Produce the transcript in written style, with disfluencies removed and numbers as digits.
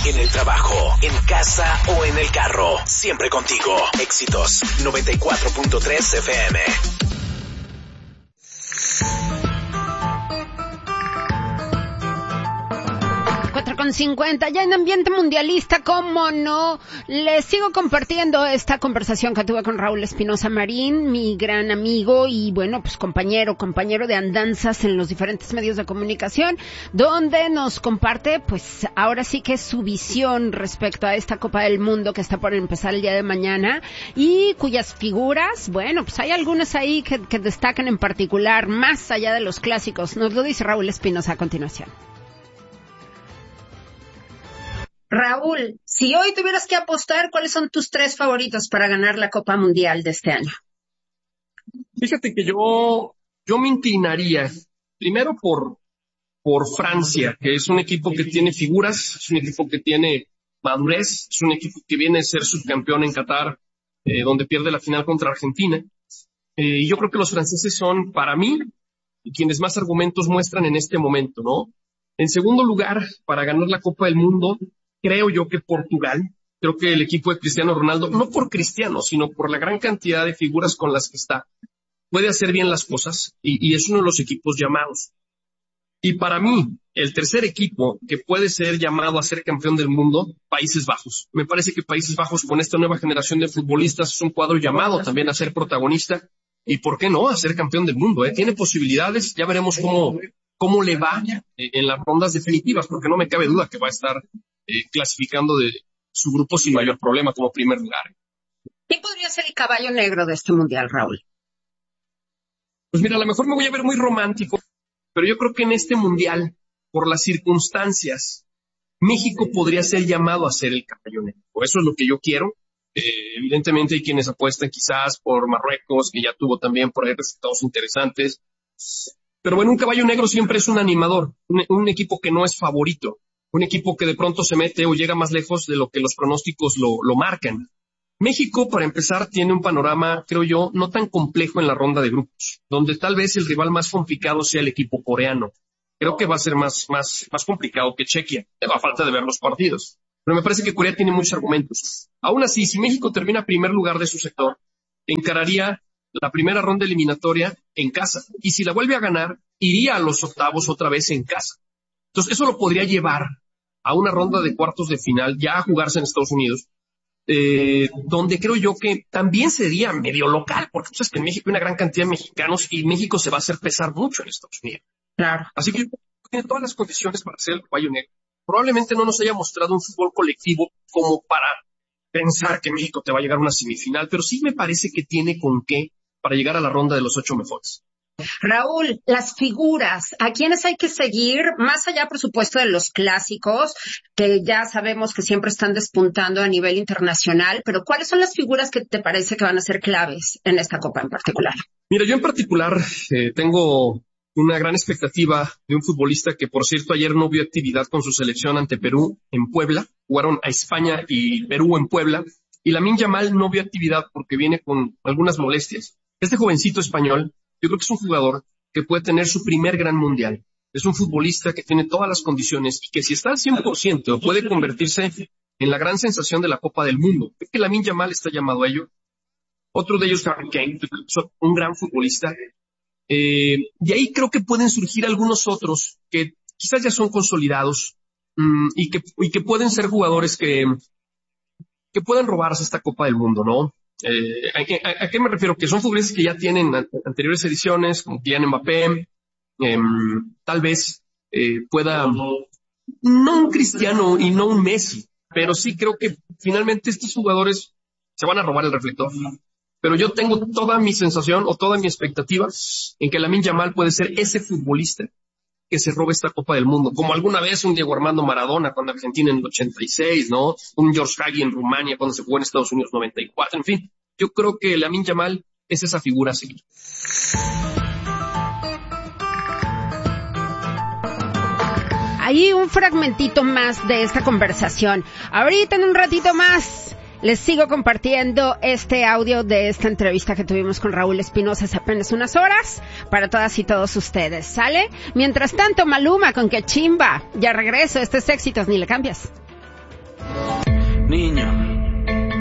en el trabajo, en casa o en el carro. Siempre contigo. Éxitos 94.3 FM. 4:50, ya en ambiente mundialista, ¿cómo no? Les sigo compartiendo esta conversación que tuve con Raúl Espinosa Marín, mi gran amigo y bueno, pues compañero de andanzas en los diferentes medios de comunicación, donde nos comparte, pues ahora sí que es su visión respecto a esta Copa del Mundo que está por empezar el día de mañana y cuyas figuras, bueno, pues hay algunas ahí que destacan en particular, más allá de los clásicos. Nos lo dice Raúl Espinosa a continuación. Raúl, si hoy tuvieras que apostar, ¿cuáles son tus 3 favoritos para ganar la Copa Mundial de este año? Fíjate que yo me inclinaría primero por Francia, que es un equipo que tiene figuras, es un equipo que tiene madurez, es un equipo que viene a ser subcampeón en Qatar, donde pierde la final contra Argentina. Y yo creo que los franceses son, para mí, quienes más argumentos muestran en este momento, ¿no? En segundo lugar, para ganar la Copa del Mundo, creo yo que Portugal, creo que el equipo de Cristiano Ronaldo, no por Cristiano, sino por la gran cantidad de figuras con las que está, puede hacer bien las cosas y es uno de los equipos llamados. Y para mí, el tercer equipo que puede ser llamado a ser campeón del mundo, Países Bajos. Me parece que Países Bajos con esta nueva generación de futbolistas es un cuadro llamado también a ser protagonista y, ¿por qué no?, a ser campeón del mundo. Tiene posibilidades, ya veremos cómo le va en las rondas definitivas, porque no me cabe duda que va a estar clasificando de su grupo sin mayor problema como primer lugar. ¿Quién podría ser el caballo negro de este mundial, Raúl? Pues mira, a lo mejor me voy a ver muy romántico, pero yo creo que en este mundial, por las circunstancias, México podría ser llamado a ser el caballo negro. Eso es lo que yo quiero. Evidentemente hay quienes apuestan quizás por Marruecos, que ya tuvo también por ahí resultados interesantes. Pero bueno, un caballo negro siempre es un animador, un equipo que no es favorito. Un equipo que de pronto se mete o llega más lejos de lo que los pronósticos lo marcan. México, para empezar, tiene un panorama, creo yo, no tan complejo en la ronda de grupos, donde tal vez el rival más complicado sea el equipo coreano. Creo que va a ser más complicado que Chequia, a falta de ver los partidos. Pero me parece que Corea tiene muchos argumentos. Aún así, si México termina primer lugar de su sector, encararía la primera ronda eliminatoria en casa. Y si la vuelve a ganar, iría a los octavos otra vez en casa. Entonces, eso lo podría llevar a una ronda de cuartos de final, ya a jugarse en Estados Unidos, donde creo yo que también sería medio local, porque tú sabes que en México hay una gran cantidad de mexicanos y México se va a hacer pesar mucho en Estados Unidos. Claro. Así que tiene todas las condiciones para ser el caballo negro. Probablemente no nos haya mostrado un fútbol colectivo como para pensar que México te va a llegar a una semifinal, pero sí me parece que tiene con qué para llegar a la ronda de los 8 mejores. Raúl, las figuras, ¿a quiénes hay que seguir? Más allá, por supuesto, de los clásicos, que ya sabemos que siempre están despuntando a nivel internacional, pero ¿cuáles son las figuras que te parece que van a ser claves en esta Copa en particular? Mira, yo en particular tengo una gran expectativa de un futbolista que, por cierto, ayer no vio actividad con su selección ante Perú en Puebla. Jugaron a España y Perú en Puebla, y Lamine Yamal no vio actividad porque viene con algunas molestias. Este jovencito español, yo creo que es un jugador que puede tener su primer gran mundial. Es un futbolista que tiene todas las condiciones y que si está al 100% puede convertirse en la gran sensación de la Copa del Mundo. Creo que Lamine Yamal está llamado a ello. Otro de ellos, Harry Kane, un gran futbolista. Y ahí creo que pueden surgir algunos otros que quizás ya son consolidados y que pueden ser jugadores que pueden robarse esta Copa del Mundo, ¿no? ¿A qué me refiero? Que son futbolistas que ya tienen anteriores ediciones, como Kylian Mbappé, tal vez pueda, no un Cristiano y no un Messi, pero sí creo que finalmente estos jugadores se van a robar el reflector. Pero yo tengo toda mi sensación o toda mi expectativa en que Lamine Yamal puede ser ese futbolista que se robe esta Copa del Mundo, como alguna vez un Diego Armando Maradona con Argentina en el 86, ¿no? Un George Hagi en Rumania cuando se jugó en Estados Unidos 94, en fin. Yo creo que Lamine Yamal es esa figura a seguir. Ahí un fragmentito más de esta conversación. Ahorita en un ratito más les sigo compartiendo este audio de esta entrevista que tuvimos con Raúl Espinosa hace apenas unas horas para todas y todos ustedes, ¿sale? Mientras tanto, Maluma con Que Chimba. Ya regreso, este es Éxitos, ni le cambias. Niño,